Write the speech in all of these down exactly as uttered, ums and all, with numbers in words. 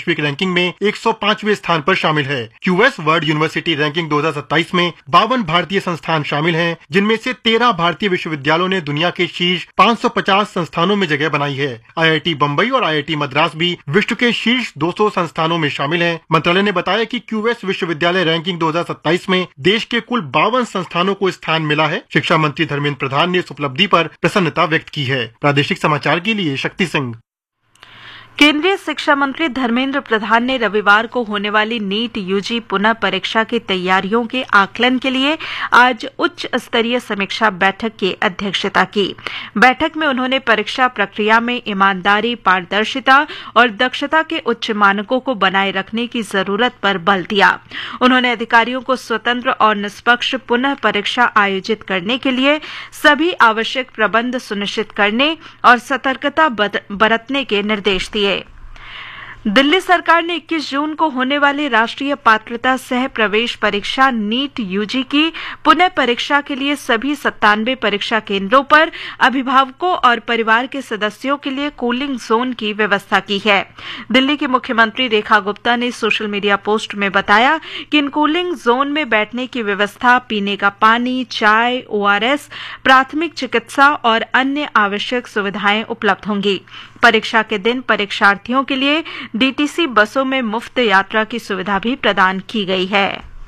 वैश्विक रैंकिंग में एक सौ पांचवें स्थान पर शामिल है। क्यूएस वर्ल्ड यूनिवर्सिटी रैंकिंग दो हजार सत्ताईस में बावन भारतीय संस्थान शामिल हैं, जिनमें से तेरह भारतीय विश्वविद्यालयों ने दुनिया के शीर्ष पाँच सौ पचास संस्थानों में जगह बनाई है। आईआईटी बम्बई और आईआईटी मद्रास भी विश्व के शीर्ष दो सौ संस्थानों में शामिल हैं। मंत्रालय ने बताया कि क्यूएस विश्वविद्यालय रैंकिंग दो हजार सत्ताईस में देश के कुल बावन संस्थानों को स्थान मिला है। शिक्षा मंत्री धर्मेंद्र प्रधान ने इस उपलब्धि पर प्रसन्नता व्यक्त की है। प्रादेशिक समाचार के लिए शक्ति सिंह। केंद्रीय शिक्षा मंत्री धर्मेंद्र प्रधान ने रविवार को होने वाली नीट यूजी पुनः परीक्षा की तैयारियों के आकलन के लिए आज उच्च स्तरीय समीक्षा बैठक की अध्यक्षता की। बैठक में उन्होंने परीक्षा प्रक्रिया में ईमानदारी, पारदर्शिता और दक्षता के उच्च मानकों को बनाए रखने की जरूरत पर बल दिया। उन्होंने अधिकारियों को स्वतंत्र और निष्पक्ष पुनः परीक्षा आयोजित करने के लिए सभी आवश्यक प्रबंध सुनिश्चित करने और सतर्कता बरतने के निर्देश दिए। दिल्ली सरकार ने इक्कीस जून को होने वाली राष्ट्रीय पात्रता सह प्रवेश परीक्षा नीट यूजी की पुनः परीक्षा के लिए सभी सत्तानवे परीक्षा केंद्रों पर अभिभावकों और परिवार के सदस्यों के लिए कूलिंग जोन की व्यवस्था की है। दिल्ली की मुख्यमंत्री रेखा गुप्ता ने सोशल मीडिया पोस्ट में बताया कि इन कूलिंग जोन में बैठने की व्यवस्था, पीने का पानी, चाय, ओआरएस, प्राथमिक चिकित्सा और अन्य आवश्यक सुविधाएं उपलब्ध होंगी। परीक्षा के दिन परीक्षार्थियों के लिए डीटीसी बसों में मुफ्त यात्रा की सुविधा भी प्रदान की गई है।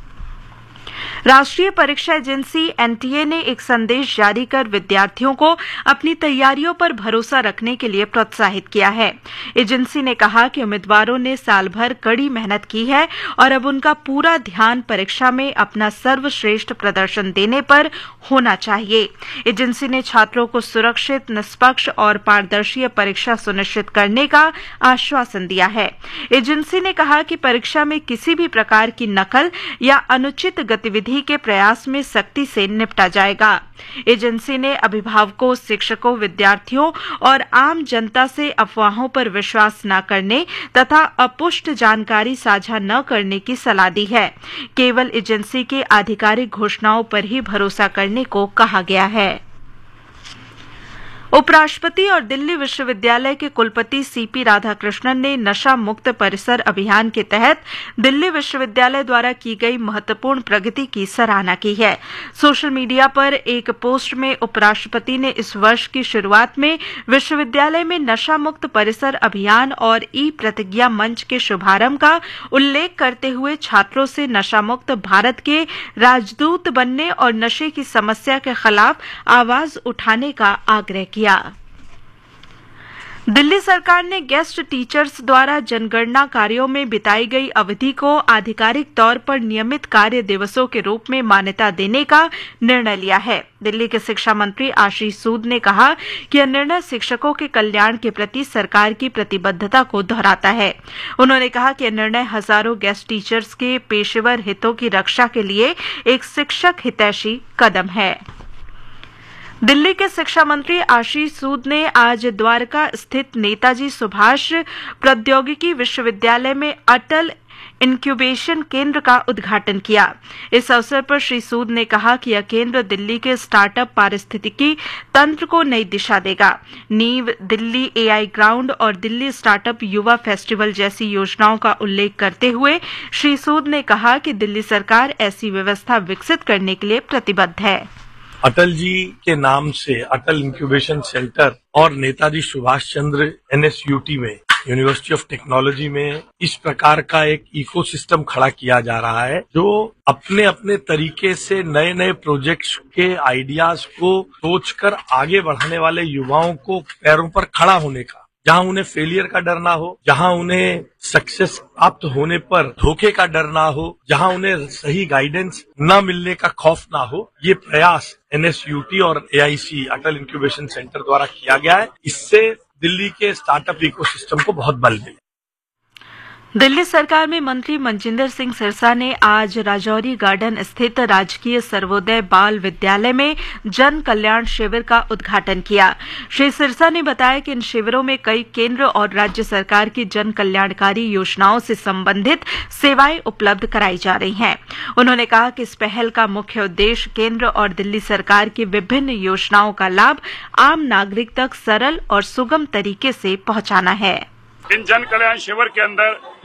राष्ट्रीय परीक्षा एजेंसी एनटीए ने एक संदेश जारी कर विद्यार्थियों को अपनी तैयारियों पर भरोसा रखने के लिए प्रोत्साहित किया है। एजेंसी ने कहा कि उम्मीदवारों ने साल भर कड़ी मेहनत की है और अब उनका पूरा ध्यान परीक्षा में अपना सर्वश्रेष्ठ प्रदर्शन देने पर होना चाहिए। एजेंसी ने छात्रों को सुरक्षित, निष्पक्ष और पारदर्शी परीक्षा सुनिश्चित करने का आश्वासन दिया है। एजेंसी ने कहा कि परीक्षा में किसी भी प्रकार की नकल या अनुचित गतिविधि के प्रयास में सख्ती से निपटा जाएगा। एजेंसी ने अभिभावकों, शिक्षकों, विद्यार्थियों और आम जनता से अफवाहों पर विश्वास न करने तथा अपुष्ट जानकारी साझा न करने की सलाह दी है। केवल एजेंसी के आधिकारिक घोषणाओं पर ही भरोसा करने को कहा गया है। उपराष्ट्रपति और दिल्ली विश्वविद्यालय के कुलपति सीपी राधाकृष्णन ने नशा मुक्त परिसर अभियान के तहत दिल्ली विश्वविद्यालय द्वारा की गई महत्वपूर्ण प्रगति की सराहना की है। सोशल मीडिया पर एक पोस्ट में उपराष्ट्रपति ने इस वर्ष की शुरुआत में विश्वविद्यालय में नशा मुक्त परिसर अभियान और ई प्रतिज्ञा मंच के शुभारंभ का उल्लेख करते हुए छात्रों से नशा मुक्त भारत के राजदूत बनने और नशे की समस्या के खिलाफ आवाज उठाने का आग्रह किया। दिल्ली सरकार ने गेस्ट टीचर्स द्वारा जनगणना कार्यों में बिताई गई अवधि को आधिकारिक तौर पर नियमित कार्य दिवसों के रूप में मान्यता देने का निर्णय लिया है। दिल्ली के शिक्षा मंत्री आशीष सूद ने कहा कि यह निर्णय शिक्षकों के कल्याण के प्रति सरकार की प्रतिबद्धता को दोहराता है। उन्होंने कहा कि यह निर्णय हजारों गेस्ट टीचर्स के पेशेवर हितों की रक्षा के लिए एक शिक्षक हितैषी कदम है। दिल्ली के शिक्षा मंत्री आशीष सूद ने आज द्वारका स्थित नेताजी सुभाष प्रौद्योगिकी विश्वविद्यालय में अटल इंक्यूबेशन केंद्र का उद्घाटन किया। इस अवसर पर श्री सूद ने कहा कि यह केंद्र दिल्ली के स्टार्टअप पारिस्थितिकी तंत्र को नई दिशा देगा। नींव दिल्ली एआई ग्राउंड और दिल्ली स्टार्टअप युवा फेस्टिवल जैसी योजनाओं का उल्लेख करते हुए श्री सूद ने कहा कि दिल्ली सरकार ऐसी व्यवस्था विकसित करने के लिए प्रतिबद्ध है। अटल जी के नाम से अटल इंक्यूबेशन सेंटर और नेताजी सुभाष चंद्र एनएसयूटी में, यूनिवर्सिटी ऑफ टेक्नोलॉजी में इस प्रकार का एक इकोसिस्टम खड़ा किया जा रहा है, जो अपने अपने तरीके से नए नए प्रोजेक्ट्स के आइडियाज को सोचकर आगे बढ़ाने वाले युवाओं को पैरों पर खड़ा होने का, जहां उन्हें फेलियर का डर ना हो, जहां उन्हें सक्सेस प्राप्त होने पर धोखे का डर ना हो, जहां उन्हें सही गाइडेंस न मिलने का खौफ ना हो, ये प्रयास एनएसयूटी और एआईसी अटल इंक्यूबेशन सेंटर द्वारा किया गया है। इससे दिल्ली के स्टार्टअप इकोसिस्टम को बहुत बल मिलेगा। दिल्ली सरकार में मंत्री मनजिंदर सिंह सिरसा ने आज राजौरी गार्डन स्थित राजकीय सर्वोदय बाल विद्यालय में जन कल्याण शिविर का उद्घाटन किया। श्री सिरसा ने बताया कि इन शिविरों में कई केंद्र और राज्य सरकार की जन कल्याणकारी योजनाओं से संबंधित सेवाएं उपलब्ध कराई जा रही हैं। उन्होंने कहा कि इस पहल का मुख्य उद्देश्य केंद्र और दिल्ली सरकार की विभिन्न योजनाओं का लाभ आम नागरिक तक सरल और सुगम तरीके से पहुंचाना है। इन जन कल्याण शिविर के अंदर